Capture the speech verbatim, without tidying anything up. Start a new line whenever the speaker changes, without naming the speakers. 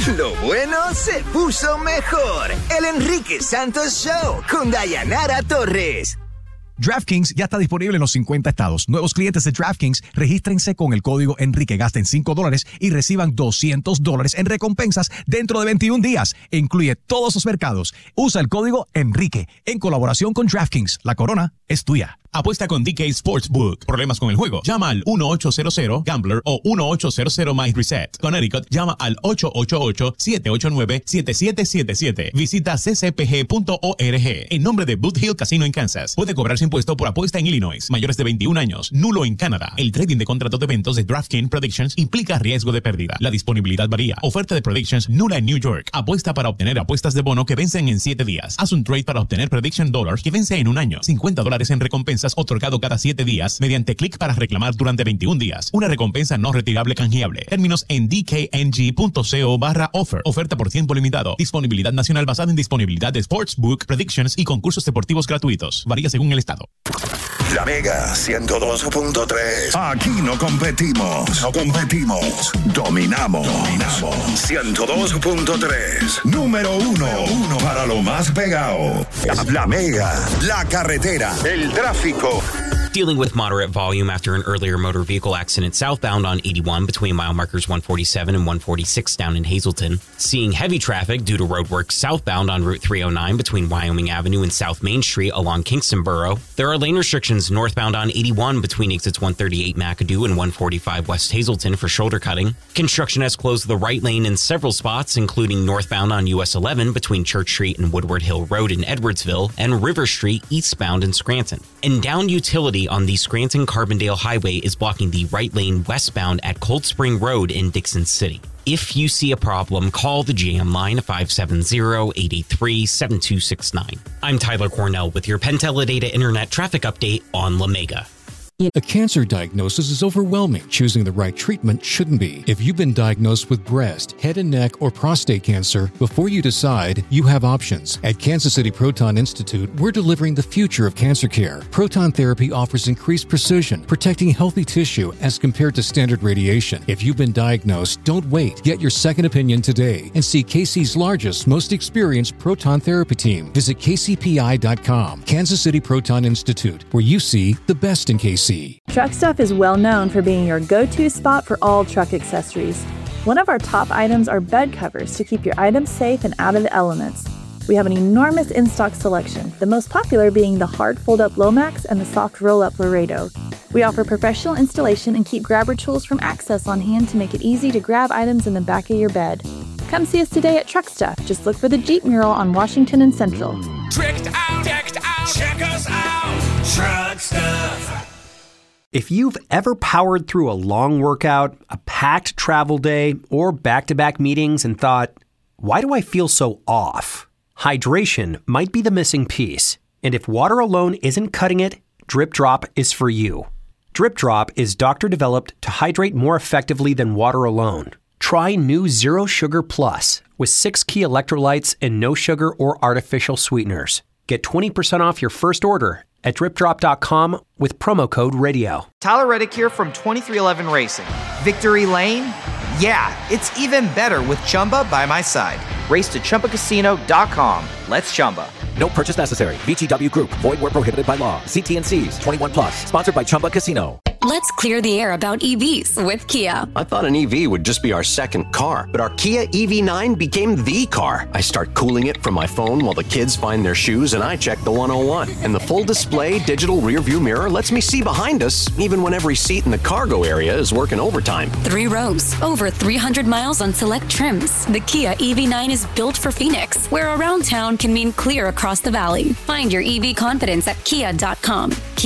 Lo bueno se puso mejor. El Enrique Santos Show con Dayanara Torres.
DraftKings ya está disponible en los cincuenta estados. Nuevos clientes de DraftKings, regístrense con el código Enrique, gasten cinco dólares y reciban doscientos dólares en recompensas dentro de veintiún días. Incluye todos los mercados. Usa el código Enrique en colaboración con DraftKings. La corona es tuya.
Apuesta con D K Sportsbook. ¿Problemas con el juego? Llama al uno ocho cero cero Gambler o uno ocho cero cero My Reset. Connecticut, llama al ocho ocho ocho, siete ocho nueve, siete siete siete siete. Visita c c p g punto org. En nombre de Boot Hill Casino en Kansas. Puede cobrarse impuesto por apuesta en Illinois. Mayores de veintiún años. Nulo en Canadá. El trading de contratos de eventos de DraftKings Predictions implica riesgo de pérdida. La disponibilidad varía. Oferta de Predictions nula en New York. Apuesta para obtener apuestas de bono que vencen en siete días. Haz un trade para obtener Prediction Dollars que vence en un año. cincuenta dólares en recompensas otorgado cada siete días mediante clic para reclamar durante veintiún días. Una recompensa no retirable canjeable. Términos en dkng.co barra offer. Oferta por tiempo limitado. Disponibilidad nacional basada en disponibilidad de Sportsbook, Predictions y concursos deportivos gratuitos. Varía según el estado.
La Mega ciento dos punto tres. Aquí no competimos. No competimos. Dominamos. Dominamos. ciento dos punto tres. Número uno. Uno para lo más pegado. La Mega. La carretera. El tráfico.
Dealing with moderate volume after an earlier motor vehicle accident southbound on eighty-one between mile markers one forty-seven and one forty-six down in Hazleton. Seeing heavy traffic due to roadwork southbound on Route three oh nine between Wyoming Avenue and South Main Street along Kingston Borough. There are lane restrictions northbound on eighty-one between exits one thirty-eight McAdoo and one forty-five West Hazleton for shoulder cutting. Construction has closed the right lane in several spots, including northbound on U S eleven between Church Street and Woodward Hill Road in Edwardsville and River Street eastbound in Scranton. And down utility on the Scranton-Carbondale Highway is blocking the right lane westbound at Cold Spring Road in Dixon City. If you see a problem, call the J M line five seven zero, eight eight three, seven two six nine. I'm Tyler Cornell with your Penn Teledata Internet traffic update on La Mega.
A cancer diagnosis is overwhelming. Choosing the right treatment shouldn't be. If you've been diagnosed with breast, head and neck, or prostate cancer, before you decide, you have options. At Kansas City Proton Institute, we're delivering the future of cancer care. Proton therapy offers increased precision, protecting healthy tissue as compared to standard radiation. If you've been diagnosed, don't wait. Get your second opinion today and see K C's largest, most experienced proton therapy team. Visit k c p i dot com. Kansas City Proton Institute, where you see the best in K C.
Truck Stuff is well known for being your go-to spot for all truck accessories. One of our top items are bed covers to keep your items safe and out of the elements. We have an enormous in-stock selection, the most popular being the hard fold-up Lomax and the soft roll-up Laredo. We offer professional installation and keep grabber tools from Access on hand to make it easy to grab items in the back of your bed. Come see us today at Truck Stuff. Just look for the Jeep mural on Washington and Central.
Tricked out, decked out, check us out, Truck Stuff.
If you've ever powered through a long workout, a packed travel day, or back-to-back meetings and thought, why do I feel so off? Hydration might be the missing piece. And if water alone isn't cutting it, Drip Drop is for you. Drip Drop is doctor-developed to hydrate more effectively than water alone. Try new Zero Sugar Plus with six key electrolytes and no sugar or artificial sweeteners. Get twenty percent off your first order at drip drop dot com with promo code radio.
Tyler Reddick here from twenty-three eleven Racing. Victory Lane? Yeah, it's even better with Chumba by my side. Race to chumba casino dot com. Let's Chumba.
No purchase necessary. V G W Group. Void where prohibited by law. See T and C's. twenty-one plus. Sponsored by Chumba Casino.
Let's clear the air about E Vs with Kia.
I thought an E V would just be our second car, but our Kia E V nine became the car. I start cooling it from my phone while the kids find their shoes, and I check the one oh one. And the full display digital rear view mirror lets me see behind us, even when every seat in the cargo area is working overtime.
Three rows, over three hundred miles on select trims. The Kia E V nine is built for Phoenix, where around town can mean clear across the valley. Find your E V confidence at kia dot com.